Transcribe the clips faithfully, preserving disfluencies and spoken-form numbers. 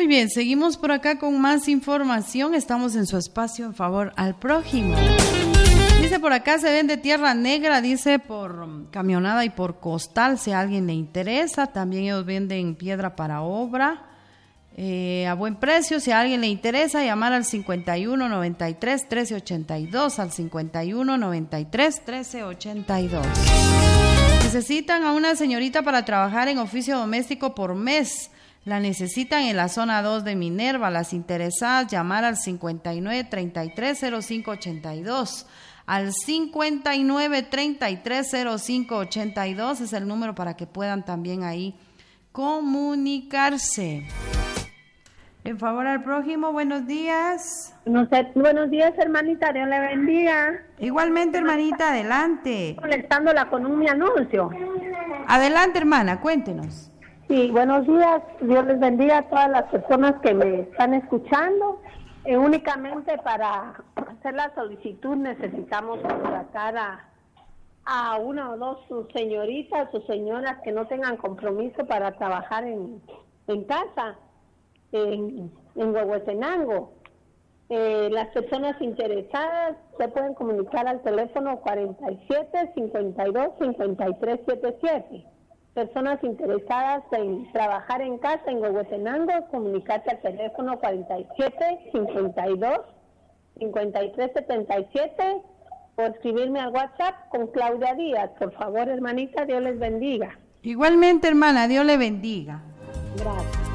Muy bien, seguimos por acá con más información. Estamos en su espacio en favor al prójimo. Dice por acá, se vende tierra negra, dice por camionada y por costal, si a alguien le interesa. También ellos venden piedra para obra eh, a buen precio. Si a alguien le interesa, llamar al cincuenta y uno, noventa y tres, trece ochenta y dos, al cincuenta y uno, noventa y tres, trece ochenta y dos. Necesitan a una señorita para trabajar en oficio doméstico por mes. La necesitan en la zona dos de Minerva. Las interesadas, llamar al cincuenta y nueve, treinta y tres, cero cinco ochenta y dos. Al cincuenta y nueve, treinta y tres, cero cinco ochenta y dos es el número para que puedan también ahí comunicarse. En favor al prójimo, buenos días. No sé, buenos días, hermanita, Dios le bendiga. Igualmente, hermanita, adelante. Molestándola con un mi anuncio. Adelante, hermana, cuéntenos. Sí, buenos días, Dios les bendiga a todas las personas que me están escuchando. Eh, únicamente para hacer la solicitud necesitamos contratar a, a una o dos sus señoritas o señoras que no tengan compromiso para trabajar en, en casa, en, en Huehuetenango. Eh, las personas interesadas se pueden comunicar al teléfono cuarenta y siete, cincuenta y dos, cincuenta y tres setenta y siete. Personas interesadas en trabajar en casa en Huehuetenango, comunicarse al teléfono cuarenta y siete, cincuenta y dos, cincuenta y tres setenta y siete o escribirme al WhatsApp con Claudia Díaz. Por favor, hermanita, Dios les bendiga. Igualmente, hermana, Dios le bendiga. Gracias.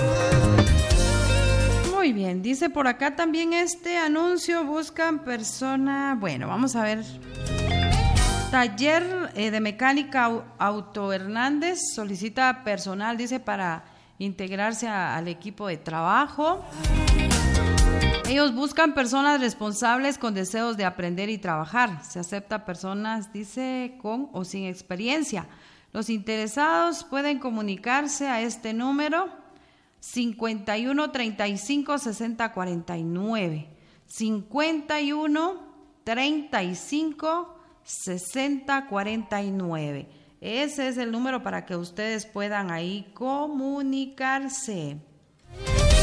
Muy bien, dice por acá también este anuncio, buscan persona, bueno, vamos a ver. Taller eh, de mecánica Auto Hernández solicita personal, dice, para integrarse a, al equipo de trabajo. Ellos buscan personas responsables con deseos de aprender y trabajar. Se acepta personas, dice, con o sin experiencia. Los interesados pueden comunicarse a este número cincuenta y uno, treinta y cinco, sesenta, cuarenta y nueve. cincuenta y uno, treinta y cinco, sesenta cuarenta y nueve. Ese es el número para que ustedes puedan ahí comunicarse.